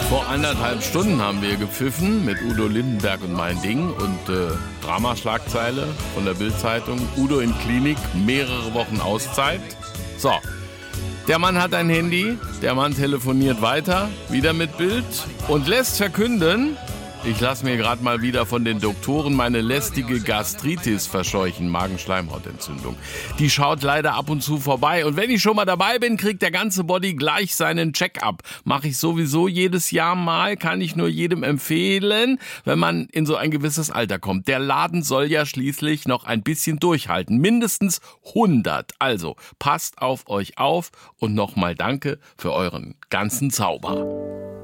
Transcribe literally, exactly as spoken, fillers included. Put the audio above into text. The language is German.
Vor anderthalb Stunden haben wir gepfiffen mit Udo Lindenberg und Mein Ding und äh, Dramaschlagzeile von der Bild-Zeitung. Udo in Klinik, mehrere Wochen Auszeit. So, der Mann hat ein Handy, der Mann telefoniert weiter, wieder mit Bild und lässt verkünden, ich lasse mir gerade mal wieder von den Doktoren meine lästige Gastritis verscheuchen, Magenschleimhautentzündung. Die schaut leider ab und zu vorbei. Und wenn ich schon mal dabei bin, kriegt der ganze Body gleich seinen Check-up. Mache ich sowieso jedes Jahr mal, kann ich nur jedem empfehlen, wenn man in so ein gewisses Alter kommt. Der Laden soll ja schließlich noch ein bisschen durchhalten. Mindestens hundert. Also passt auf euch auf und nochmal danke für euren ganzen Zauber.